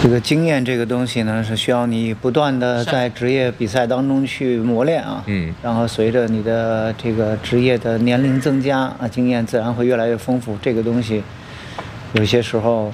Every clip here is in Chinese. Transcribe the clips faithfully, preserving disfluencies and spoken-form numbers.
这个经验这个东西呢，是需要你不断的在职业比赛当中去磨练啊。 嗯。 然后随着你的这个职业的年龄增加啊，经验自然会越来越丰富。这个东西，有些时候，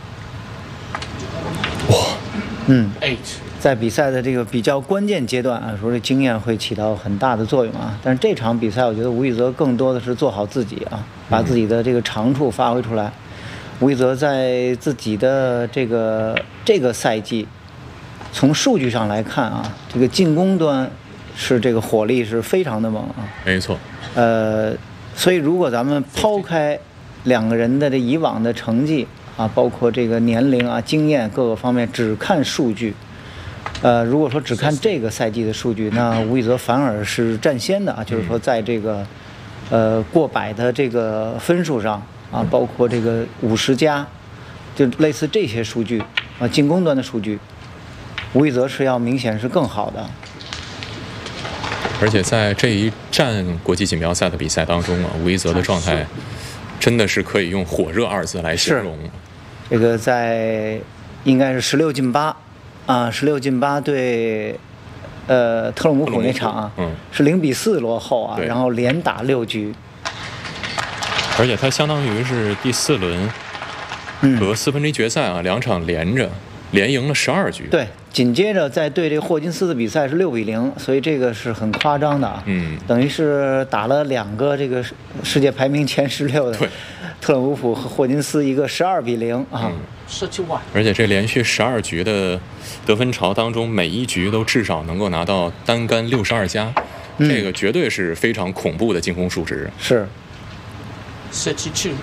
哇， 嗯，在比赛的这个比较关键阶段啊，说这经验会起到很大的作用啊。但是这场比赛，我觉得吴宇泽更多的是做好自己啊，把自己的这个长处发挥出来。吴宇泽在自己的这个这个赛季，从数据上来看啊，这个进攻端是这个火力是非常的猛啊。 没错。 呃，所以如果咱们抛开两个人的这以往的成绩啊，包括这个年龄啊、经验各个方面，只看数据，呃，如果说只看这个赛季的数据，那吴宇泽反而是占先的啊，就是说在这个呃过百的这个分数上。啊，包括这个五十加，就类似这些数据啊，进攻端的数据，吴宇泽是要明显是更好的。 而且在这一站国际锦标赛的比赛当中啊，吴宇泽的状态真的是可以用火热二字来形容。 这个在应该是十六进八啊，十六进八对呃特鲁姆普那场啊， 嗯， 是零比四落后啊，然后连打六局。 而且他相当于是第四轮和四分之一决赛啊、嗯、两场连着连赢了十二局。 对，紧接着在对这个霍金斯的比赛是六比零，所以这个是很夸张的啊。 嗯， 等于是打了两个这个世界排名前十六的特鲁姆普和霍金斯一个十二比零啊。 十七万。而且这连续十二局的得分潮当中，每一局都至少能够拿到单杆六十二加， 嗯， 这个绝对是非常恐怖的进攻数值。 是。 thirty-two。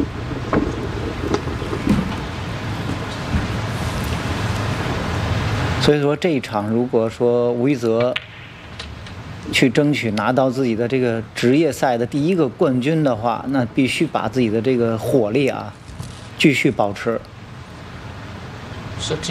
所以说这一场，如果说吴宇泽去争取拿到自己的这个职业赛的第一个冠军的话，那必须把自己的这个火力啊继续保持。